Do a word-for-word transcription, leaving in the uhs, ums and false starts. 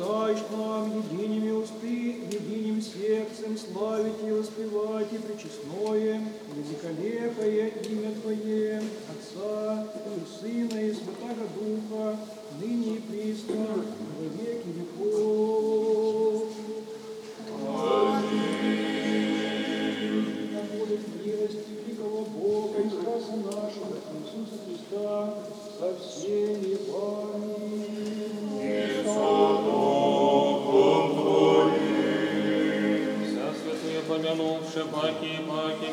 дашь нам единими усты, единым сердцем славить и воспевать и пречестное, великолепое имя Твое, Отца и Сына и Святаго Духа, ныне и присно, во веки веков. Аминь. На воле милости великого Бога и Спаса нашего Иисуса Христа со всеми вами. И со Духом Твоим. Вся святые помянувши паки и паки,